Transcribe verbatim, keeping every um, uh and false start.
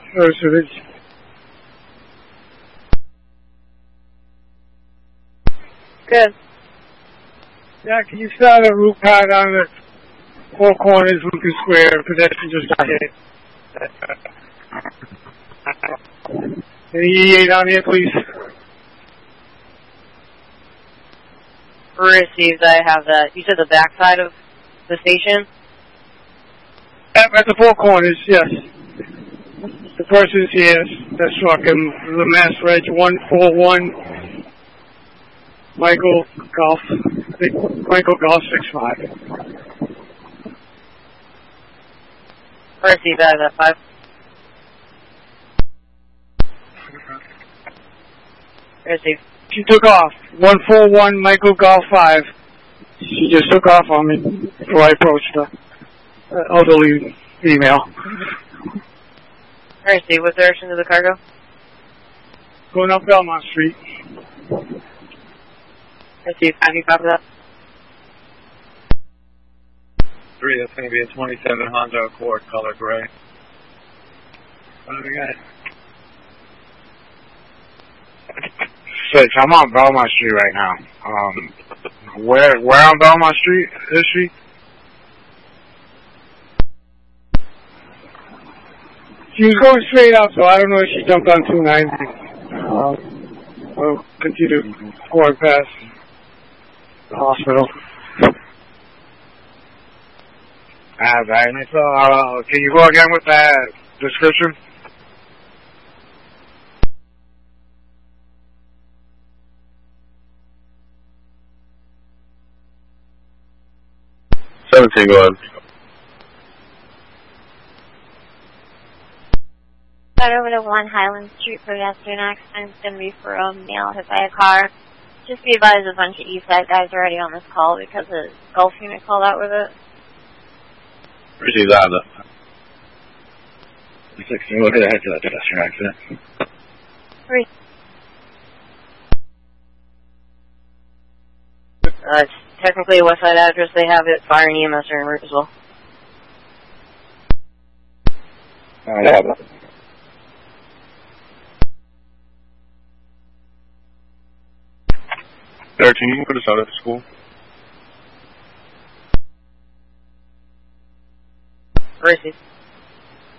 First Village. Good. Yeah, can you start a route pad on the Four Corners, Lucas Square? Pedestrian just got hit. Any E A down here, please? Received, I have that. You said the backside of the station? At, at the Four Corners, yes. The person's here that struck him. The Mass Reg one four one. Michael Golf. Michael Golf six five. Received, I have that five. Received. She took off. one four one Michael Golf five. She just took off on me before I approached her. Uh, elderly female. Received. What direction is the cargo? Going up Belmont Street. Received. Have you copied that? Three, that's going to be a twenty-seven Honda Accord, color gray. What do we got? Six, I'm on Belmont Street right now. Um, where, where on Belmont Street is she? She was going straight up, so I don't know if she jumped on two ninety. Uh, we'll continue going past the hospital. Ah, very nice. Uh, can you go again with that description? seventeen, go ahead. Got over to one Highland Street for yesterday. Accident. It's going to be for a male hit by a car. Just be advised, a bunch of Eastside guys already on this call because the Gulf unit called out with it. Receive that. six, can you look ahead to that pedestrian accident? Three. Uh, it's technically a West Side address. They have it. Fire and E M S are en route as well. I have it. thirteen, you can put us out at the school. Received.